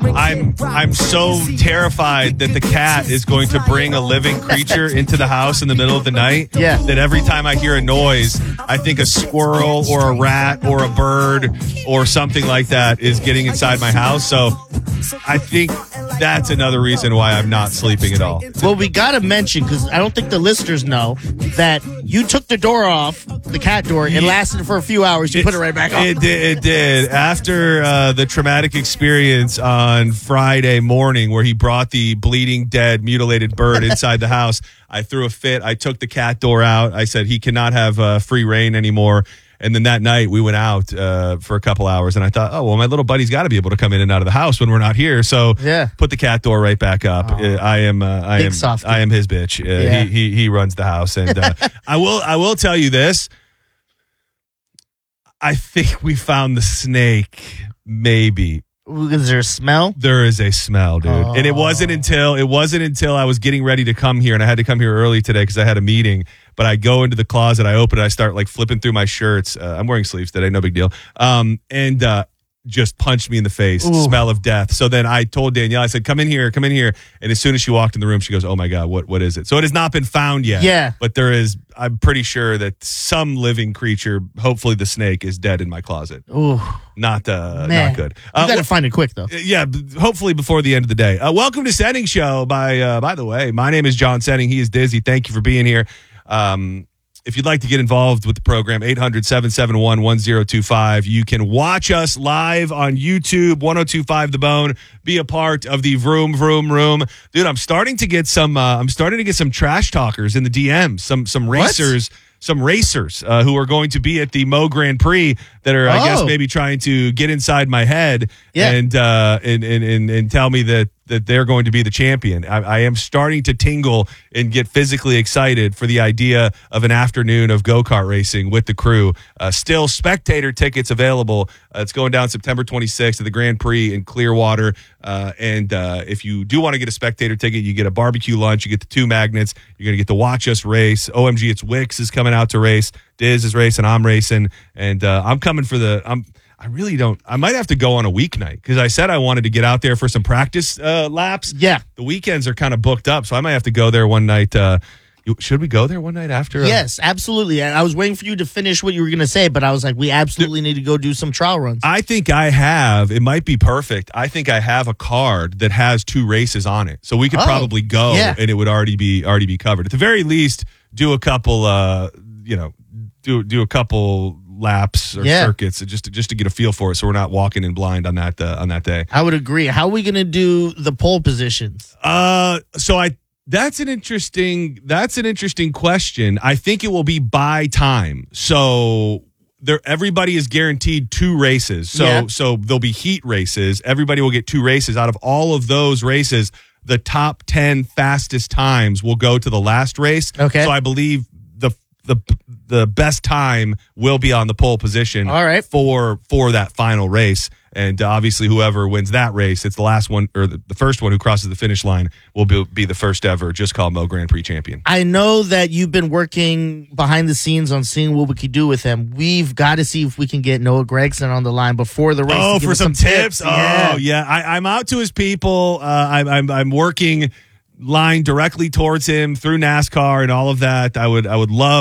I'm so terrified that the cat is going to bring a living creature into the house in the middle of the night. Yeah. That every time I hear a noise, I think a squirrel or a rat or a bird or something like that is getting inside my house. So I think that's another reason why I'm not sleeping at all. Well, we got to mention, because I don't think the listeners know, that you took the door off, the cat door. It lasted for a few hours. You put it right back on. It did. After the traumatic experience on Friday morning where he brought the bleeding, dead, mutilated bird inside the house, I threw a fit. I took the cat door out. I said he cannot have free reign anymore. And then that night we went out for a couple hours, and I thought, oh, well, my little buddy's got to be able to come in and out of the house when we're not here. So put the cat door right back up. I am his bitch. He runs the house, and I will tell you this. I think we found the snake. Maybe. Is there a smell? There is a smell, dude. And it wasn't until I was getting ready to come here, and I had to come here early today because I had a meeting. But I go into the closet, I open it, I start like flipping through my shirts. I'm wearing sleeves today, no big deal. And just punched me in the face. Ooh. Smell of death. So then I told Danielle, I said, come in here. And as soon as she walked in the room, she goes, oh my God, what is it? So it has not been found yet. Yeah. But I'm pretty sure that some living creature, hopefully the snake, is dead in my closet. Ooh. Not good. You got to find it quick, though. Yeah, hopefully before the end of the day. Welcome to Senning Show. By the way, my name is John Senning. He is Dizzy. Thank you for being here. If you'd like to get involved with the program, 800-771-1025. You can watch us live on YouTube, 1025 The Bone. Be a part of the Vroom Vroom Room. Dude, I'm starting to get some trash talkers in the DMs, some racers. What? Some racers who are going to be at the Mo Grand Prix that are, I guess, maybe trying to get inside my head and tell me that they're going to be the champion. I am starting to tingle and get physically excited for the idea of an afternoon of go-kart racing with the crew. Still spectator tickets available. It's going down September 26th at the Grand Prix in Clearwater. And if you do want to get a spectator ticket, you get a barbecue lunch, you get the 2 magnets, you're going to get to watch us race. OMG, it's Wix is coming out to race. Diz is racing, I'm racing, and I'm coming for I really don't. I might have to go on a weeknight because I said I wanted to get out there for some practice laps. Yeah. The weekends are kind of booked up, so I might have to go there one night. Should we go there one night after? Yes, absolutely. I was waiting for you to finish what you were going to say, but I was like, we absolutely need to go do some trial runs. I think it might be perfect. I think I have a card that has 2 races on it. So we could probably go and it would already be covered. At the very least, do a couple, do a couple laps or circuits just to get a feel for it, so we're not walking in blind on that day. I would agree. How are we going to do the pole positions? That's an interesting question. I think it will be by time. So everybody is guaranteed 2 races. So there'll be heat races. Everybody will get 2 races. Out of all of those races, the top 10 fastest times will go to the last race. Okay. So I believe the best time will be on the pole position. All right. For that final race. And obviously, whoever wins that race, it's the last one or the first one who crosses the finish line will be the first ever Just Call Mo Grand Prix champion. I know that you've been working behind the scenes on seeing what we could do with him. We've got to see if we can get Noah Gragson on the line before the race. Oh, for some tips. Oh, yeah. I'm out to his people. I'm working line directly towards him through NASCAR and all of that. I would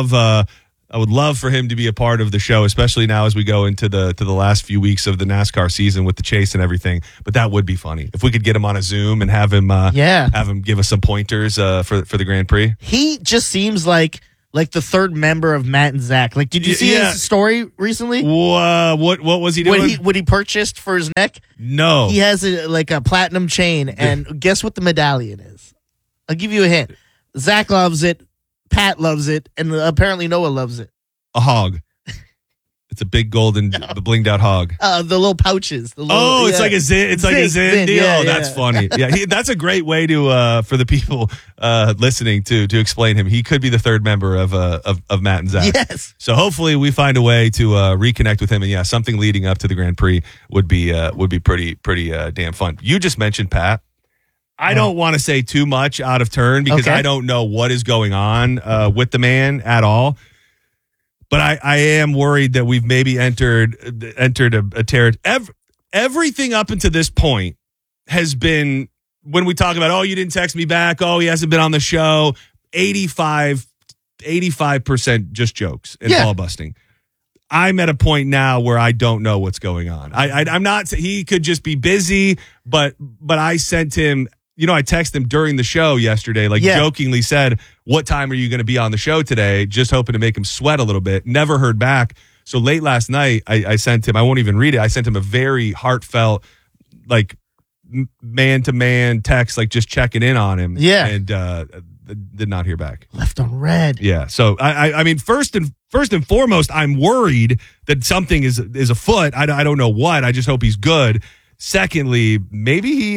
love for him to be a part of the show, especially now as we go into the last few weeks of the NASCAR season with the chase and everything. But that would be funny if we could get him on a Zoom and have him give us some pointers for the Grand Prix. He just seems like the third member of Matt and Zach. Like, did you see his story recently? What was he doing? What he purchased for his neck? No, he has a platinum chain, and guess what the medallion is? I'll give you a hint. Zach loves it. Pat loves it, and apparently Noah loves it. A hog. It's a big golden, blinged out hog. The little pouches. It's like a Zin. It's like a Zin deal. Yeah, that's funny. Yeah, that's a great way to for the people listening to explain him. He could be the third member of Matt and Zach. Yes. So hopefully we find a way to reconnect with him, and something leading up to the Grand Prix would be pretty damn fun. You just mentioned Pat. I don't want to say too much out of turn because I don't know what is going on with the man at all. But I am worried that we've maybe entered a territory. Everything up until this point has been, when we talk about, oh, you didn't text me back, oh, he hasn't been on the show, 85% just jokes and ball busting. I'm at a point now where I don't know what's going on. I'm not, he could just be busy, but I sent him, I texted him during the show yesterday, jokingly said, what time are you going to be on the show today? Just hoping to make him sweat a little bit. Never heard back. So late last night, I sent him, I won't even read it. I sent him a very heartfelt, man-to-man text, just checking in on him. Yeah. And did not hear back. Left on red. Yeah. So, I mean, first and foremost, I'm worried that something is afoot. I don't know what. I just hope he's good. Secondly, maybe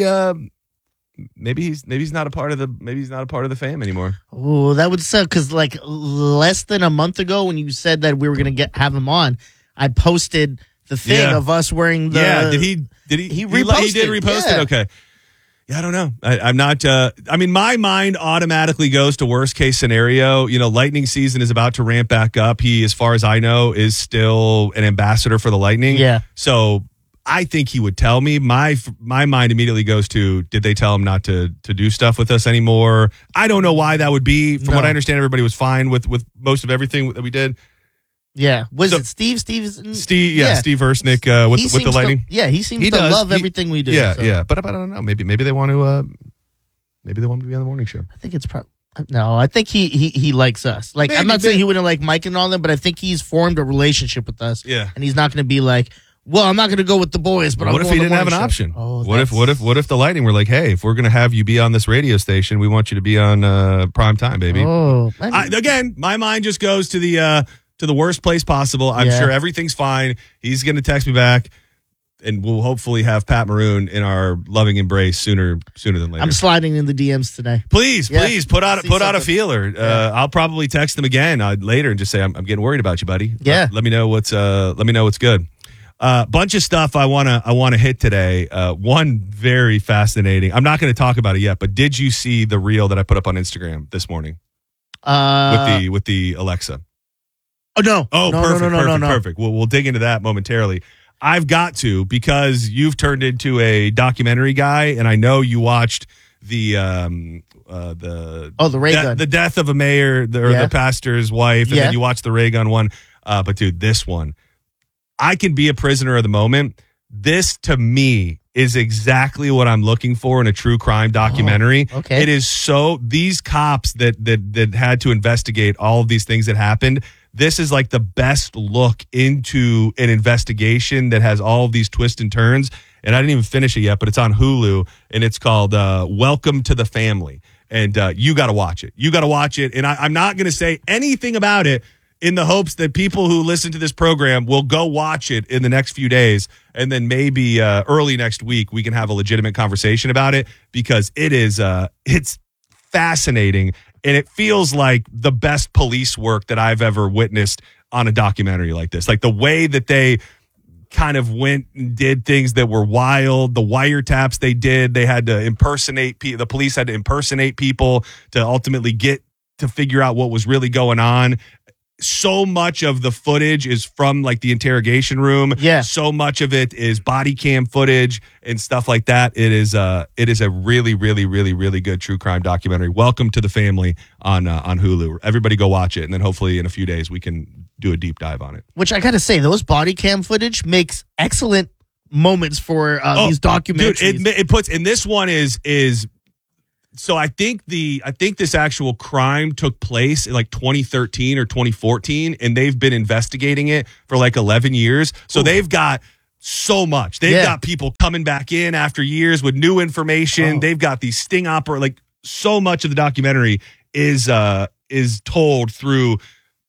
he's not a part of the fam anymore. Oh, that would suck, because less than a month ago, when you said that we were gonna have him on, I posted the thing of us wearing the. Yeah, did he reposted. He did repost it. Okay. Yeah, I don't know. I'm not. I mean, my mind automatically goes to worst case scenario. Lightning season is about to ramp back up. He, as far as I know, is still an ambassador for the Lightning. Yeah. So I think he would tell me. My mind immediately goes to, did they tell him not to do stuff with us anymore? I don't know why that would be. From what I understand, everybody was fine with most of everything that we did. Yeah. It Steve? Steve Ersnick with the Lightning. He seems to love everything we do. Yeah, so. Yeah. But I don't know. Maybe they want to. Maybe they want to be on the morning show. I think it's probably. No, I think he likes us. I'm not saying he wouldn't like Mike and all them, but I think he's formed a relationship with us. Yeah. And he's not going to be like, well, I'm not going to go with the boys, but what if he didn't have an option? Oh, what if the Lightning were like, hey, if we're going to have you be on this radio station, we want you to be on prime time, baby. Oh, again, my mind just goes to the worst place possible. I'm sure everything's fine. He's going to text me back, and we'll hopefully have Pat Maroon in our loving embrace sooner than later. I'm sliding in the DMs today. Please put out a feeler. I'll probably text him again later and just say, I'm getting worried about you, buddy. Yeah. Let me know what's good. Bunch of stuff I wanna hit today. One very fascinating. I'm not going to talk about it yet, but did you see the reel that I put up on Instagram this morning with the Alexa? Oh no! Oh, no, perfect, no. perfect. We'll dig into that momentarily. I've got to, because you've turned into a documentary guy, and I know you watched the ray gun, the death of a mayor, the pastor's wife, and then you watched the ray gun one. But dude, this one. I can be a prisoner of the moment. This, to me, is exactly what I'm looking for in a true crime documentary. Oh, okay. It is these cops that had to investigate all of these things that happened. This is like the best look into an investigation that has all of these twists and turns. And I didn't even finish it yet, but it's on Hulu, and it's called Welcome to the Family. And you got to watch it. You got to watch it. And I'm not going to say anything about it, in the hopes that people who listen to this program will go watch it in the next few days, and then maybe early next week we can have a legitimate conversation about it, because it's fascinating, and it feels like the best police work that I've ever witnessed on a documentary like this. Like the way that they kind of went and did things that were wild, the wiretaps they did, they had to impersonate the police had to impersonate people to ultimately get to figure out what was really going on. So much of the footage is from the interrogation room. Yeah. So much of it is body cam footage and stuff like that. It is a really, really, really, really good true crime documentary. Welcome to the Family on Hulu. Everybody go watch it, and then hopefully in a few days we can do a deep dive on it. Which I got to say, those body cam footage makes excellent moments for these documentaries. Dude, it puts, and this one is. So I think this actual crime took place in 2013 or 2014, and they've been investigating it for 11 years. So they've got so much. They've got people coming back in after years with new information. They've got these sting opera. So much of the documentary is told through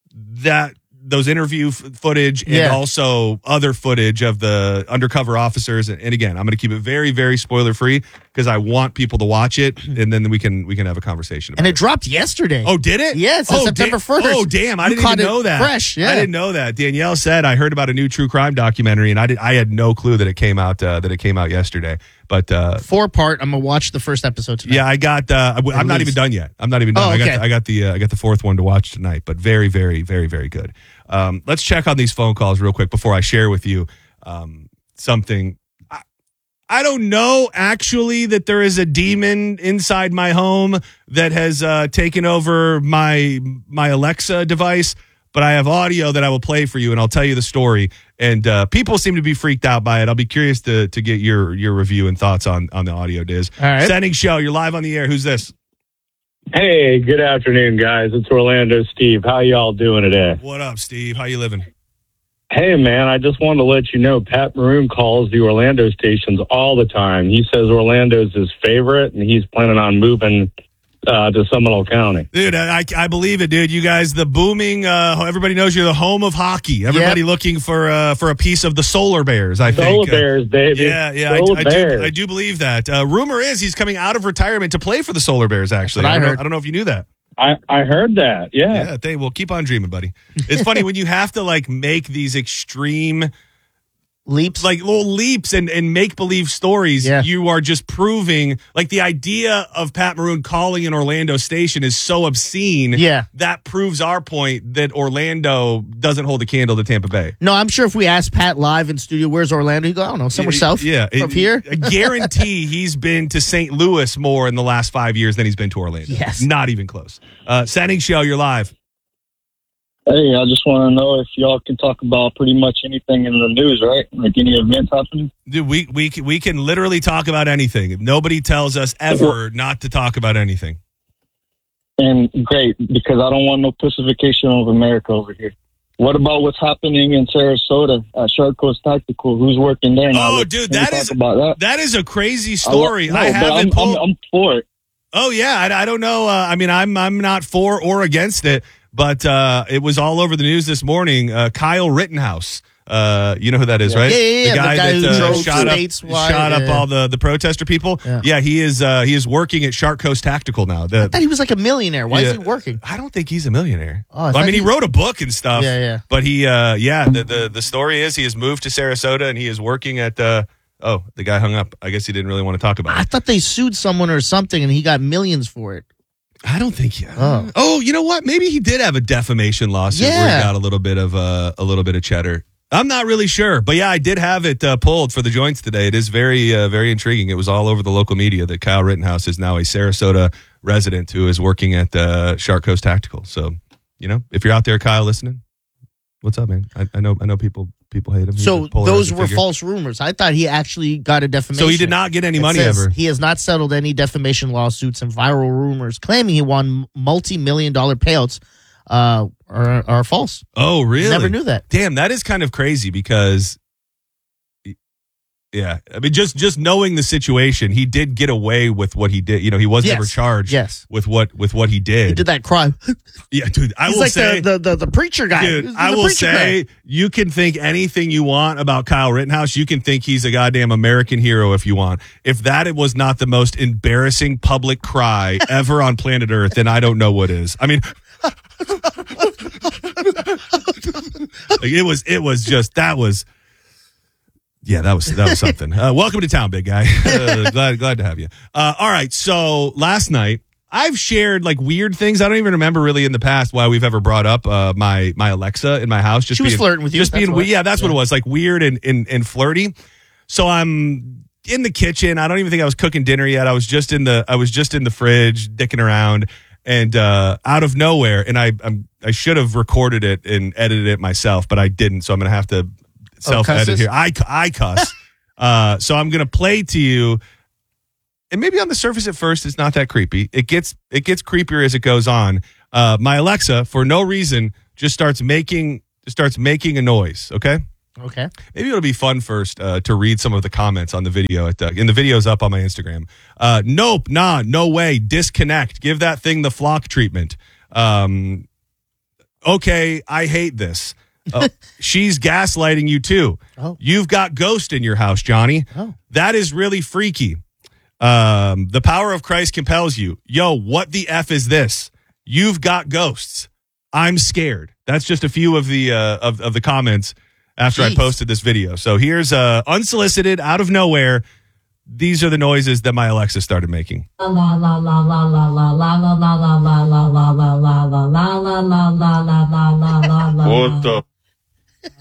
those interview footage and also other footage of the undercover officers. And again, I'm going to keep it very, very spoiler free, because I want people to watch it, and then we can have a conversation about it. And it dropped yesterday. Oh, did it? Yes, September 1st. Oh, damn. I didn't even know that. Fresh, yeah. I didn't know that. Danielle said, I heard about a new true crime documentary, and I had no clue that it came out yesterday. But 4-part. I'm gonna watch the first episode tonight. Yeah, I got. I'm not even done yet. I'm not even done. Oh, okay. I got the fourth one to watch tonight. But very, very, very, very good. Let's check on these phone calls real quick before I share with you something. I don't know actually that there is a demon inside my home that has taken over my Alexa device, but I have audio that I will play for you, and I'll tell you the story. And people seem to be freaked out by it. I'll be curious to get your review and thoughts on the audio, Diz. All right. Setting show. You're live on the air. Who's this? Hey, good afternoon, guys. It's Orlando Steve. How y'all doing today? What up, Steve? How you living? Hey, man, I just wanted to let you know Pat Maroon calls the Orlando stations all the time. He says Orlando's his favorite, and he's planning on moving to Seminole County. Dude, I believe it, dude. You guys, the booming, everybody knows you're the home of hockey. Everybody looking for a piece of the Solar Bears, I think. Solar Bears, baby. Yeah, I do believe that. Rumor is he's coming out of retirement to play for the Solar Bears, actually. I don't know if you knew that. I heard that, yeah. Yeah, well, keep on dreaming, buddy. It's funny when you have to, like, make these extreme leaps, like little leaps and make-believe stories. You are just proving, like, the idea of Pat Maroon calling an Orlando station is so obscene. That proves our point that Orlando doesn't hold a candle to Tampa Bay. No, I'm sure if we asked Pat live in studio, where's Orlando? He'd go, I don't know, somewhere south. From here. I guarantee he's been to St. Louis more in the last 5 years than he's been to Orlando. Yes. Not even close. Setting show, you're live. Hey, I just want to know if y'all can talk about pretty much anything in the news, right? Like any events happening? Dude, we can literally talk about anything. Nobody tells us ever not to talk about anything. And great, because I don't want no pacification of America over here. What about what's happening in Sarasota at Shark Coast Tactical? Who's working there now? Oh, dude, that is a crazy story. I'm for it. Oh yeah, I don't know. I mean, I'm not for or against it. But it was all over the news this morning. Kyle Rittenhouse, you know who that is, right? Yeah. The guy who shot up all the protester people. Yeah, he is working at Shark Coast Tactical now. I thought he was like a millionaire. Why is he working? I don't think he's a millionaire. Oh, I mean, he wrote a book and stuff. Yeah. But he, the story is he has moved to Sarasota and he is working at. Oh, the guy hung up. I guess he didn't really want to talk about it. I thought they sued someone or something and he got millions for it. I don't think. Oh, you know what? Maybe he did have a defamation lawsuit where he got a little bit of cheddar. I'm not really sure, but yeah, I did have it pulled for the joints today. It is very, very intriguing. It was all over the local media that Kyle Rittenhouse is now a Sarasota resident who is working at Shark Coast Tactical. So, you know, if you're out there, Kyle, listening, what's up, man? I know people hate him. So those were false rumors. I thought he actually got a defamation. So he did not get any money ever. He has not settled any defamation lawsuits, and viral rumors claiming he won multi-million-dollar payouts are false. Oh, really? Never knew that. Damn, that is kind of crazy because, yeah, I mean, just knowing the situation, he did get away with what he did. You know, he was never charged with what he did. He did that crime. Yeah, dude, He's like the preacher guy. Dude, I will say, you can think anything you want about Kyle Rittenhouse. You can think he's a goddamn American hero if you want. If that was not the most embarrassing public cry ever on planet Earth, then I don't know what is. I mean, it was just that was. Yeah, that was something. Welcome to town, big guy. Glad to have you. All right, so last night I've shared like weird things. I don't even remember really in the past why we've ever brought up my Alexa in my house. She was flirting with you. Just being weird. Yeah, that's what it was. Like weird and flirty. So I'm in the kitchen. I don't even think I was cooking dinner yet. I was just in the fridge dicking around, and out of nowhere, and I should have recorded it and edited it myself, but I didn't. So I'm gonna have to self-edit here. I cuss. So I'm going to play to you, and maybe on the surface at first it's not that creepy. It gets creepier as it goes on. My Alexa, for no reason, just starts making a noise. Okay. Maybe it'll be fun first to read some of the comments on the video. And the video's up on my Instagram. Nope, nah, no way, disconnect. Give that thing the flock treatment. Okay, I hate this. She's gaslighting you too. You've got ghost in your house, Johnny. That is really freaky. The power of Christ compels you. Yo, what the F is this? You've got ghosts. I'm scared. That's just a few of the comments after I posted this video. So here's unsolicited, out of nowhere. These are the noises that my Alexa started making. What the